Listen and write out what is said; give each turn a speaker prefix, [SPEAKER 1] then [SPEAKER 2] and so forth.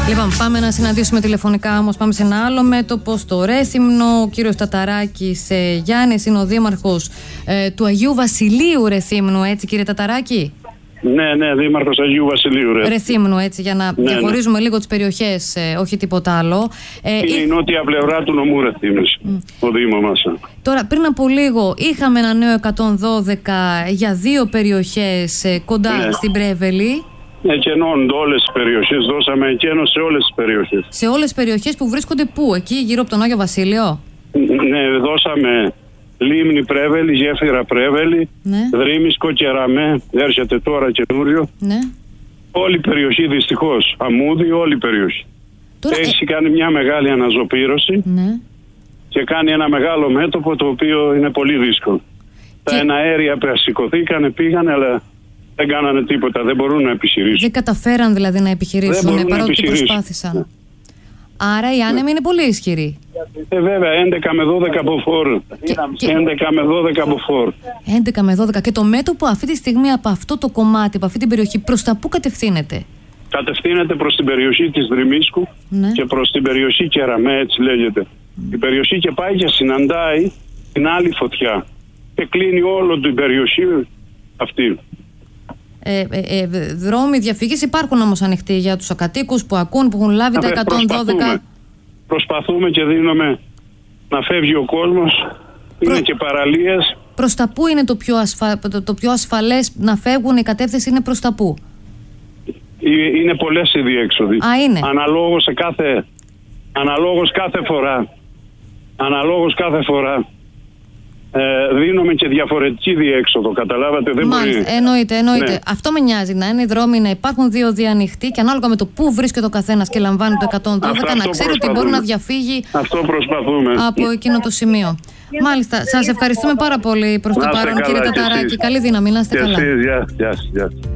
[SPEAKER 1] Λοιπόν, πάμε να συναντήσουμε τηλεφωνικά όμως. Πάμε σε ένα άλλο μέτωπο, στο Ρέθυμνο. Ο κύριος Ταταράκης Γιάννης είναι ο δήμαρχος του Αγίου Βασιλείου Ρεθύμνου, έτσι κύριε Ταταράκη?
[SPEAKER 2] Ναι, δήμαρχος Αγίου Βασιλείου
[SPEAKER 1] Ρεθύμνου, έτσι, για να διαχωρίζουμε λίγο τις περιοχές, όχι τίποτα άλλο.
[SPEAKER 2] Είναι η νότια πλευρά του νομού Ρεθύμνης, το Δήμο μας.
[SPEAKER 1] Τώρα, πριν από λίγο, είχαμε ένα νέο 112 για 2 περιοχές κοντά στην Πρέβελη.
[SPEAKER 2] Εκενώνονται όλες τις περιοχές, δώσαμε εκένωση σε όλες τις περιοχές.
[SPEAKER 1] Σε όλες τις περιοχές που βρίσκονται πού, εκεί γύρω από τον Άγιο Βασίλειο?
[SPEAKER 2] Ναι, δώσαμε Λίμνη Πρέβελη, Γέφυρα Πρέβελη, Δρύμισκο, Κεραμέ, έρχεται τώρα καινούριο.
[SPEAKER 1] Ναι.
[SPEAKER 2] Όλη η περιοχή δυστυχώς, Αμμούδη, όλη η περιοχή. Τώρα, έχει κάνει μια μεγάλη αναζωπήρωση και κάνει ένα μεγάλο μέτωπο το οποίο είναι πολύ δύσκολο. Τα εναέρια πήγανε, αλλά δεν κάνανε τίποτα, δεν μπορούν να επιχειρήσουν. Δεν
[SPEAKER 1] καταφέραν δηλαδή να επιχειρήσουν, παρότι προσπάθησαν. Ναι. Άρα η άνεμη είναι πολύ ισχυρή.
[SPEAKER 2] Βέβαια, 11 με 12 από φόρ. 11 με 12 από φόρ.
[SPEAKER 1] 11 με 12. Και το μέτωπο αυτή τη στιγμή από αυτό το κομμάτι, από αυτή την περιοχή, προς τα πού κατευθύνεται?
[SPEAKER 2] Κατευθύνεται προς την περιοχή της Δρυμίσκου και προς την περιοχή Κεραμέ, έτσι λέγεται. Η περιοχή και πάει και συναντάει την άλλη φωτιά. Και κλείνει όλο την περιοχή αυτή.
[SPEAKER 1] Δρόμοι διαφυγής υπάρχουν όμως ανοιχτοί για τους ακατοίκους που ακούν, που έχουν λάβει τα 112.
[SPEAKER 2] Προσπαθούμε και δίνουμε να φεύγει ο κόσμος. Είναι και παραλίες.
[SPEAKER 1] Προς τα πού είναι το πιο ασφαλές να φεύγουν? Η κατεύθυνση είναι προς τα πού?
[SPEAKER 2] Είναι πολλές οι διέξοδοι.
[SPEAKER 1] Είναι.
[SPEAKER 2] Αναλόγως κάθε φορά. Δίνουμε και διαφορετική διέξοδο, καταλάβατε? Δεν
[SPEAKER 1] μπορεί. Εννοείται. Ναι. Αυτό με νοιάζει, να είναι οι δρόμοι, να υπάρχουν διόδια ανοιχτοί και ανάλογα με το πού βρίσκεται ο καθένας και λαμβάνει το 112, να ξέρει ότι μπορεί να διαφύγει από εκείνο το σημείο. Μάλιστα. Σας ευχαριστούμε πάρα πολύ προς το παρόν, κύριε Ταταράκη. Καλή δύναμη, να είστε καλά.
[SPEAKER 2] Γεια.